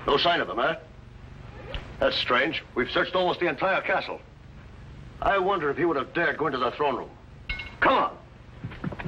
No sign of him, huh? That's strange. We've searched almost the entire castle. I wonder if he would have dared go into the throne room. Come on.